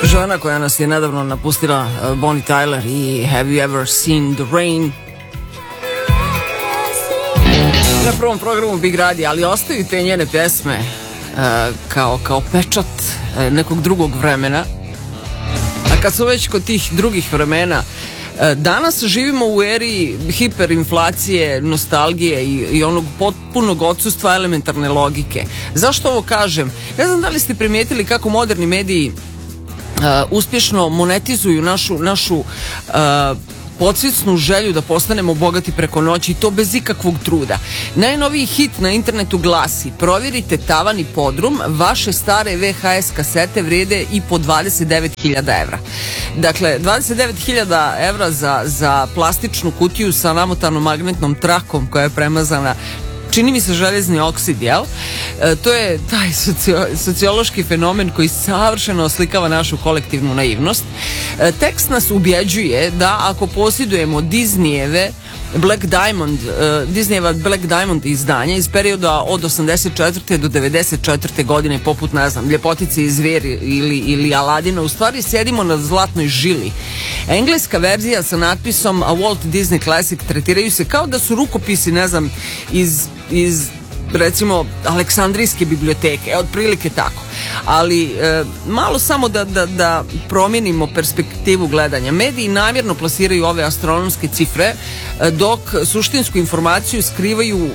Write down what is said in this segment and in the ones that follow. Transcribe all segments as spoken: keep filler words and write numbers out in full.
Žena koja nas je nedavno napustila, Bonnie Tyler i Have You Ever Seen the Rain. Na prvom programu Big Radio, ali ostaju te njene pesme uh, kao, kao pečat uh, nekog drugog vremena. A kad su već kod tih drugih vremena, uh, danas živimo u eri hiperinflacije, nostalgije i, i onog potpunog odsustva elementarne logike. Zašto ovo kažem? Ne znam da li ste primijetili kako moderni mediji Uh, uspješno monetizuju našu, našu uh, podsvjesnu želju da postanemo bogati preko noći i to bez ikakvog truda. Najnoviji hit na internetu glasi: provjerite tavan i podrum, vaše stare V H S kasete vrijede i po dvadeset devet hiljada evra. Dakle, dvadeset devet hiljada evra za, za plastičnu kutiju sa namotanom magnetnom trakom koja je premazana, čini mi se, željezni oksid, jel? E, to je taj socio, sociološki fenomen koji savršeno oslikava našu kolektivnu naivnost. E, tekst nas ubjeđuje da ako posjedujemo Disneyjeve Black Diamond, uh, Disneyjeva Black Diamond izdanja iz perioda od osamdeset četvrte do devedeset četvrte godine, poput, ne znam, Ljepotice i Zver ili, ili Aladina, u stvari sjedimo na zlatnoj žili. Engleska verzija sa natpisom A Walt Disney Classic tretiraju se kao da su rukopisi, ne znam, iz, iz recimo Aleksandrijske biblioteke, e, otprilike tako. Ali e, malo samo da, da, da promijenimo perspektivu gledanja. Mediji namjerno plasiraju ove astronomske cifre, e, dok suštinsku informaciju skrivaju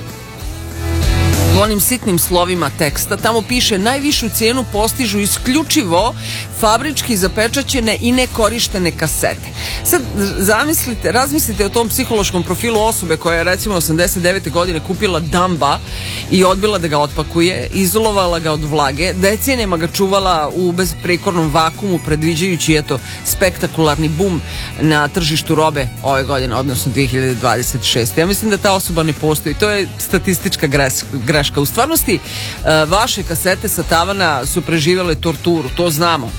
u onim sitnim slovima teksta. Tamo piše: najvišu cijenu postižu isključivo fabrički zapečaćene i nekorištene kasete. Sad zamislite, razmislite o tom psihološkom profilu osobe koja je recimo osamdeset devete godine kupila Dumba i odbila da ga otpakuje, izolovala ga od vlage, decenijama ga čuvala u bezprekornom vakumu, predviđajući eto spektakularni bum na tržištu robe ove godine, odnosno dvije hiljade dvadeset šeste. Ja mislim da ta osoba ne postoji. To je statistička greška. U stvarnosti vaše kasete sa tavana su preživjele torturu, to znamo.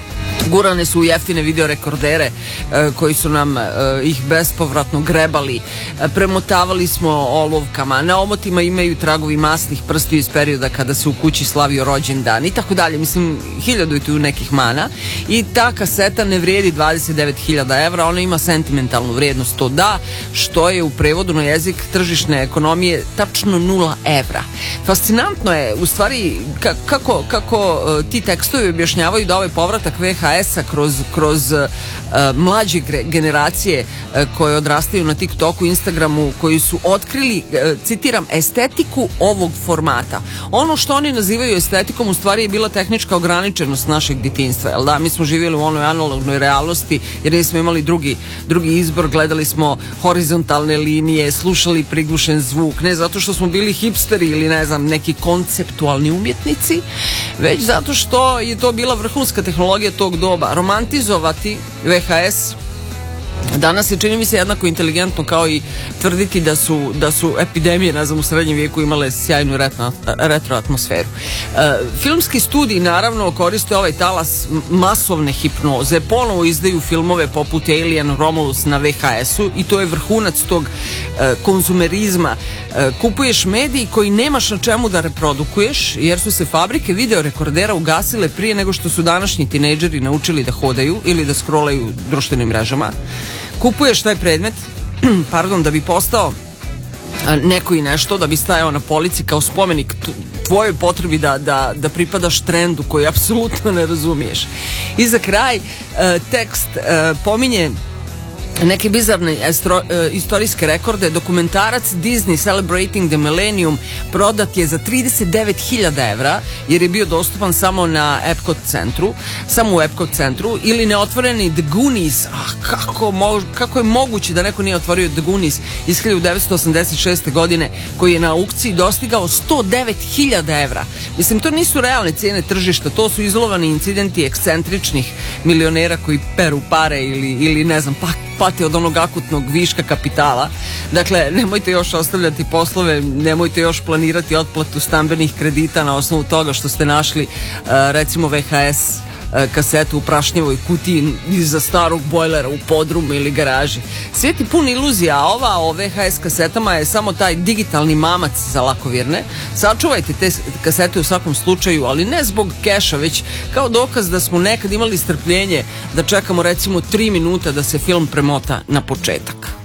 Gurane su u jeftine videorekordere e, koji su nam e, ih bespovratno grebali, e, premotavali smo olovkama, na omotima imaju tragovi masnih prstiju iz perioda kada se u kući slavio rođendan i tako dalje. Mislim, hiljadu je tu nekih mana i ta kaseta ne vrijedi dvadeset devet hiljada evra, ona ima sentimentalnu vrijednost, to da, što je u prevodu na jezik tržišne ekonomije tačno nula evra. Fascinantno je, u stvari, ka, kako, kako ti tekstovi objašnjavaju da ovaj povratak V H S-a kroz, kroz uh, mlađe generacije uh, koje odrastaju na TikToku, Instagramu, koji su otkrili, uh, citiram, estetiku ovog formata. Ono što oni nazivaju estetikom u stvari je bila tehnička ograničenost našeg djetinjstva, jel da? Mi smo živjeli u onoj analognoj realnosti jer nismo imali drugi, drugi izbor, gledali smo horizontalne linije, slušali priglušen zvuk, ne zato što smo bili hipsteri ili ne znam, neki konceptualni umjetnici, već zato što je to bila vrhunska tehnologija tog doba. Romantizovati V H S danas je, čini mi se, jednako inteligentno kao i tvrditi da su, da su epidemije, ne znam, u srednjem vijeku imale sjajnu retro, retro atmosferu. E, filmski studiji naravno koriste ovaj talas masovne hipnoze, ponovo izdaju filmove poput Alien, Romulus na V H S-u i to je vrhunac tog e, konzumerizma. E, kupuješ medij koji nemaš na čemu da reprodukuješ, jer su se fabrike videorekordera ugasile prije nego što su današnji tinejdžeri naučili da hodaju ili da scrollaju društvenim mrežama. Kupuješ taj predmet, pardon, da bi postao neko i nešto, da bi stajao na polici kao spomenik tvojoj potrebi da, da, da pripadaš trendu koji apsolutno ne razumiješ. I za kraj, tekst pominje neke bizarne estro, e, istorijske rekorde. Dokumentarac Disney Celebrating the Millennium prodat je za trideset devet hiljada evra jer je bio dostupan samo na Epcot centru, samo u Epcot centru, ili neotvoreni The Goonies. Ah, kako, mo, kako je moguće da neko nije otvorio The Goonies iz hiljadu devetsto osamdeset šeste godine, koji je na aukciji dostigao sto devet hiljada evra. Mislim, to nisu realne cijene tržišta, to su izolovani incidenti ekscentričnih milionera koji peru pare ili, ili ne znam, pa pati od onog akutnog viška kapitala. Dakle, nemojte još ostavljati poslove, nemojte još planirati otplatu stambenih kredita na osnovu toga što ste našli uh, recimo V H S kasetu u prašnjevoj kutiji iza starog bojlera u podrumu ili garaži. Svijet je pun iluzija, a ova o V H S kasetama je samo taj digitalni mamac za lakovirne. Sačuvajte te kasete u svakom slučaju, ali ne zbog keša, već kao dokaz da smo nekad imali strpljenje da čekamo recimo tri minuta da se film premota na početak.